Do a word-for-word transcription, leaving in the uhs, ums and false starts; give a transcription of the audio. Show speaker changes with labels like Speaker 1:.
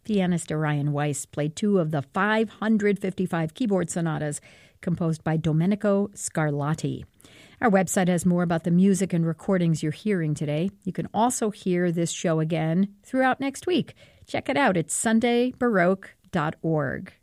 Speaker 1: Pianist Orion Weiss played two of the five hundred fifty-five keyboard sonatas composed by Domenico Scarlatti. Our website has more about the music and recordings you're hearing today. You can also hear this show again throughout next week. Check it out at sunday baroque dot org.